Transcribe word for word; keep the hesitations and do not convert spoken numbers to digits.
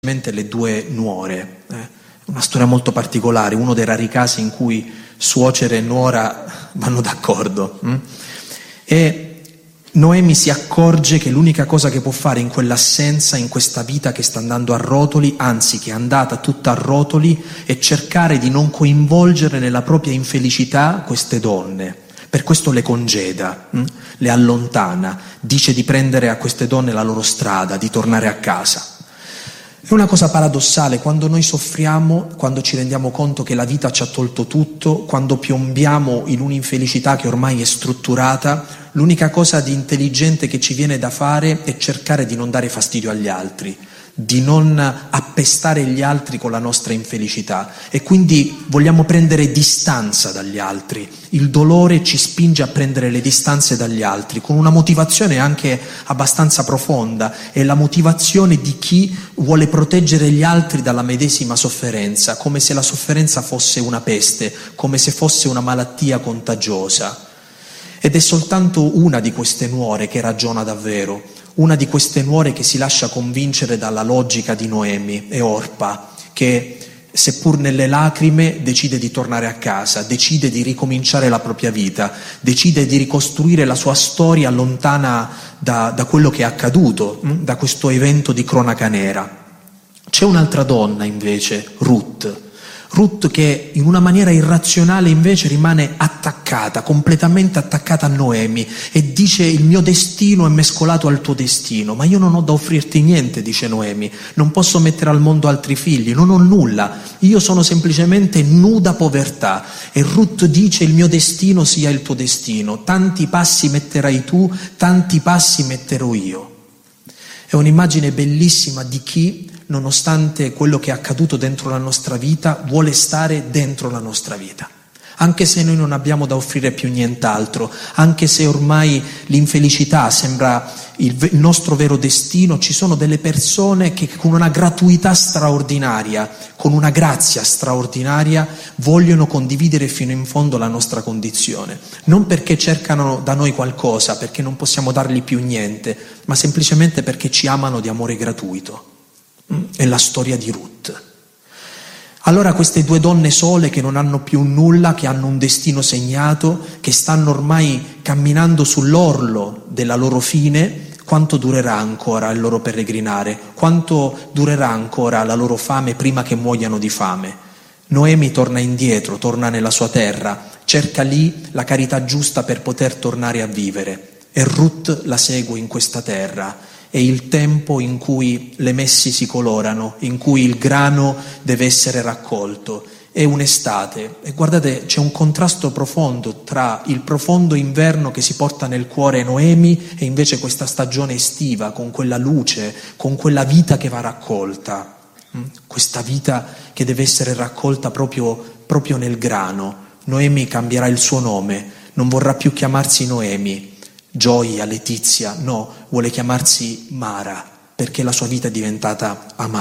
le due nuore, eh. Una storia molto particolare, uno dei rari casi in cui suocera e nuora vanno d'accordo. Hm? E Noemi si accorge che l'unica cosa che può fare in quell'assenza, in questa vita che sta andando a rotoli, anzi che è andata tutta a rotoli, è cercare di non coinvolgere nella propria infelicità queste donne. Per questo le congeda, hm? le allontana, dice di prendere a queste donne la loro strada, di tornare a casa. È una cosa paradossale, quando noi soffriamo, quando ci rendiamo conto che la vita ci ha tolto tutto, quando piombiamo in un'infelicità che ormai è strutturata, l'unica cosa di intelligente che ci viene da fare è cercare di non dare fastidio agli altri, di non appestare gli altri con la nostra infelicità, e quindi vogliamo prendere distanza dagli altri. Il dolore ci spinge a prendere le distanze dagli altri con una motivazione anche abbastanza profonda, è la motivazione di chi vuole proteggere gli altri dalla medesima sofferenza, come se la sofferenza fosse una peste, come se fosse una malattia contagiosa. Ed è soltanto una di queste nuore che ragiona davvero, una di queste nuore che si lascia convincere dalla logica di Noemi e Orpa, che seppur nelle lacrime decide di tornare a casa, decide di ricominciare la propria vita, decide di ricostruire la sua storia lontana da, da quello che è accaduto, da questo evento di cronaca nera. C'è un'altra donna invece, Ruth, Ruth che in una maniera irrazionale invece rimane attaccata, completamente attaccata a Noemi, e dice: il mio destino è mescolato al tuo destino, ma io non ho da offrirti niente, dice Noemi, non posso mettere al mondo altri figli, non ho nulla, io sono semplicemente nuda povertà. E Ruth dice: il mio destino sia il tuo destino, tanti passi metterai tu, tanti passi metterò io. È un'immagine bellissima di chi, nonostante quello che è accaduto dentro la nostra vita, vuole stare dentro la nostra vita. Anche se noi non abbiamo da offrire più nient'altro, anche se ormai l'infelicità sembra il, il nostro vero destino, ci sono delle persone che con una gratuità straordinaria, con una grazia straordinaria, vogliono condividere fino in fondo la nostra condizione. Non perché cercano da noi qualcosa, perché non possiamo dargli più niente, ma semplicemente perché ci amano di amore gratuito. È la storia di Ruth. Allora queste due donne sole che non hanno più nulla, che hanno un destino segnato, che stanno ormai camminando sull'orlo della loro fine, quanto durerà ancora il loro peregrinare? Quanto durerà ancora la loro fame prima che muoiano di fame? Noemi torna indietro, torna nella sua terra, cerca lì la carità giusta per poter tornare a vivere, e Ruth la segue in questa terra. È il tempo in cui le messi si colorano, in cui il grano deve essere raccolto. È un'estate, e guardate, c'è un contrasto profondo tra il profondo inverno che si porta nel cuore Noemi e invece questa stagione estiva, con quella luce, con quella vita che va raccolta. Questa vita che deve essere raccolta proprio, proprio nel grano. Noemi cambierà il suo nome, non vorrà più chiamarsi Noemi, Gioia, Letizia, no, vuole chiamarsi Mara, perché la sua vita è diventata amara.